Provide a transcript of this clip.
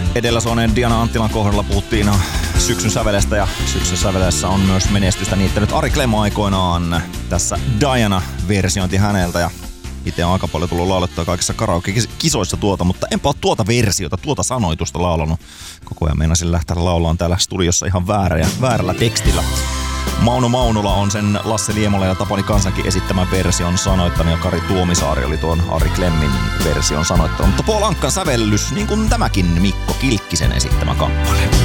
Edellä soineen Diana Anttilan kohdalla puhuttiin syksyn sävelestä ja syksyn säveleessä on myös menestystä niittänyt Ari Clem aikoinaan. Tässä Diana-versiointi häneltä ja itse on aika paljon tullut laulettua kaikissa karaoke-kisoissa mutta enpä ole tuota versiota, tuota sanoitusta laulanut. Koko ajan meinasin lähteä laulaan täällä studiossa ihan väärällä tekstillä. Mauno Maunula on sen Lasse Liemola ja Tapani Kansankin esittämän version sanoittanut ja Kari Tuomisaari oli tuon Ari Clemmin version sanoittanut. Mutta Paul Ankkan sävellys, niin kuin tämäkin Mikko Kilkkisen esittämä kappale.